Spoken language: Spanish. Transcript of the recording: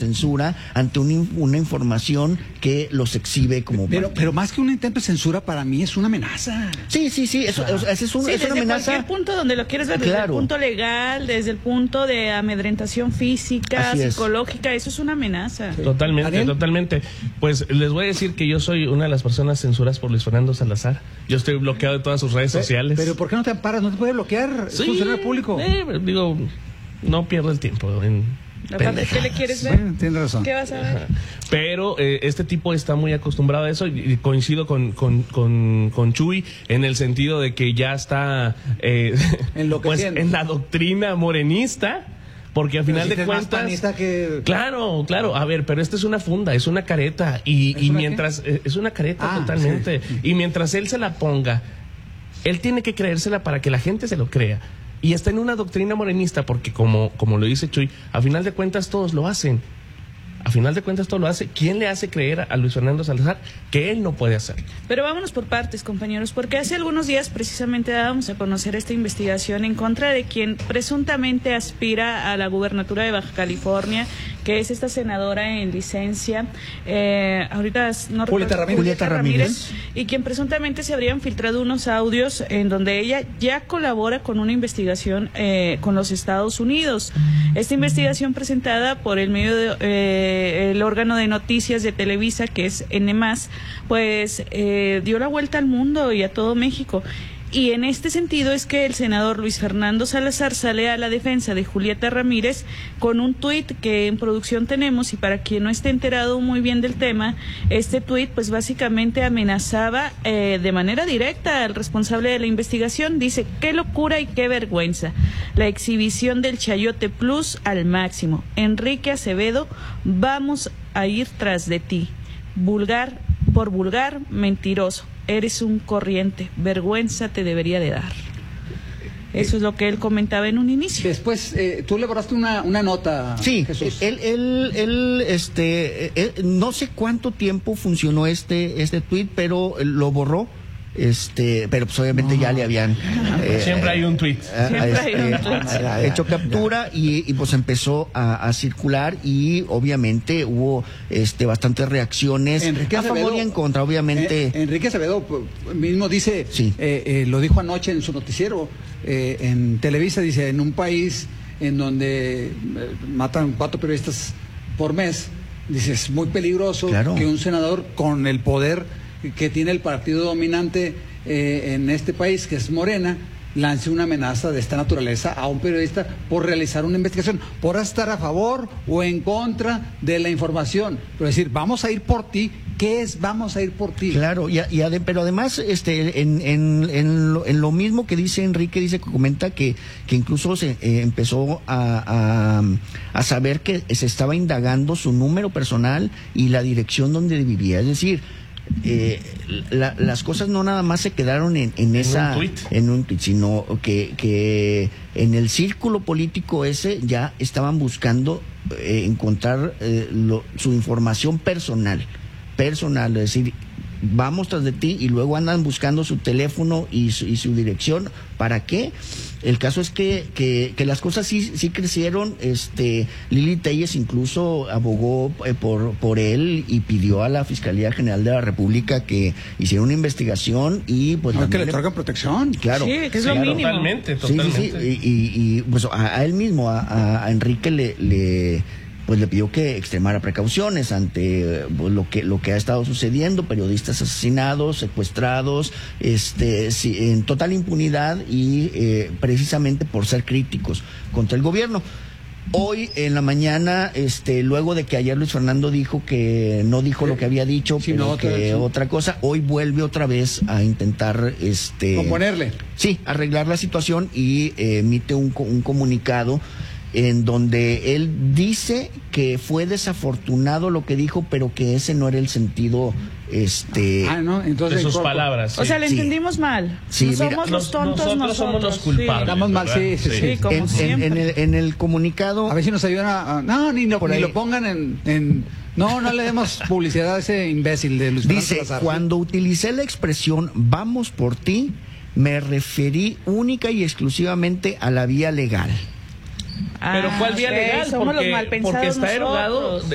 censura ante una información que los exhibe como... Pero más que un intento de censura, para mí es una amenaza. Sí, eso es una amenaza. Desde cualquier punto donde lo quieres ver, desde el punto legal, desde el punto de amedrentación física, psicológica, eso es una amenaza. Sí. Totalmente. Pues les voy a decir que yo soy una de las personas censuradas por Luis Fernando Salazar. Yo estoy bloqueado de todas sus redes sociales. Pero ¿por qué no te amparas? ¿No te puede bloquear? Sí, ¿Es funcionario público? Digo, no pierdo el tiempo en... ¿Qué le quieres ver? Bueno, tienes razón. ¿Qué vas a ver? Pero este tipo está muy acostumbrado a eso y coincido con Chuy en el sentido de que ya está pues, en la doctrina morenista. Porque al final de cuentas... Claro. A ver, pero esta es una funda, es una careta. Y mientras... Es una careta totalmente. Sí. Y mientras él se la ponga, él tiene que creérsela para que la gente se lo crea. Y está en una doctrina morenista porque, como lo dice Chuy, a final de cuentas todos lo hacen. ¿Quién le hace creer a Luis Fernando Salazar que él no puede hacer? Pero vámonos por partes, compañeros, porque hace algunos días precisamente dábamos a conocer esta investigación en contra de quien presuntamente aspira a la gubernatura de Baja California, que es esta senadora en licencia, ahorita no recuerdo, Julieta Ramírez, y quien presuntamente se habrían filtrado unos audios en donde ella ya colabora con una investigación con los Estados Unidos. Esta investigación presentada por el medio de el órgano de noticias de Televisa, que es N+, pues dio la vuelta al mundo y a todo México. Y en este sentido es que el senador Luis Fernando Salazar sale a la defensa de Julieta Ramírez con un tuit que en producción tenemos, y para quien no esté enterado muy bien del tema, este tuit pues básicamente amenazaba de manera directa al responsable de la investigación. Dice: qué locura y qué vergüenza, la exhibición del Chayote Plus al máximo. Enrique Acevedo, vamos a ir tras de ti, vulgar, mentiroso. Eres un corriente, vergüenza te debería de dar. Eso es lo que él comentaba en un inicio. Después, tú le borraste una nota. Sí, Jesús. él no sé cuánto tiempo funcionó este tuit, pero lo borró. Pero pues obviamente ya le habían siempre hay un tuit hecho captura y pues empezó a circular, y obviamente hubo bastantes reacciones a favor y en contra, obviamente. Enrique Acevedo mismo dice, lo dijo anoche en su noticiero en Televisa, dice: en un país en donde matan 4 periodistas por mes, dice, es muy peligroso que un senador con el poder que tiene el partido dominante en este país, que es Morena, lance una amenaza de esta naturaleza a un periodista por realizar una investigación, por estar a favor o en contra de la información. Pero decir, vamos a ir por ti, ¿qué es vamos a ir por ti? Claro, pero además en lo mismo que dice Enrique, comenta que incluso se empezó a saber que se estaba indagando su número personal y la dirección donde vivía. Es decir, las cosas no nada más se quedaron en un tuit, sino que en el círculo político ese ya estaban buscando encontrar su información personal, es decir, vamos tras de ti, y luego andan buscando su teléfono y su dirección. ¿Para qué? El caso es que las cosas sí crecieron. Lili Telles incluso abogó por él y pidió a la Fiscalía General de la República que hiciera una investigación y pues que le otorgan protección. Claro, sí, que es lo mínimo. Totalmente. Sí. Y pues a él mismo, a Enrique le pidió que extremara precauciones ante lo que ha estado sucediendo: periodistas asesinados, secuestrados, en total impunidad, y precisamente por ser críticos contra el gobierno. Hoy en la mañana, luego de que ayer Luis Fernando dijo que no dijo lo que había dicho, pero otra cosa, hoy vuelve otra vez a intentar componerle. Sí, arreglar la situación, y emite un comunicado en donde él dice que fue desafortunado lo que dijo, pero que ese no era el sentido entonces, de sus palabras. O sea, le entendimos mal. Sí, somos los tontos, nosotros somos los culpables. Estamos mal, sí. Como siempre. En el comunicado, a ver si nos ayudan ni lo pongan en no le demos publicidad a ese imbécil de Luis Fernando dice: Salazar. Cuando utilicé la expresión "vamos por ti", me referí única y exclusivamente a la vía legal. Pero ¿cuál vía legal? Somos los malpensados porque está erogado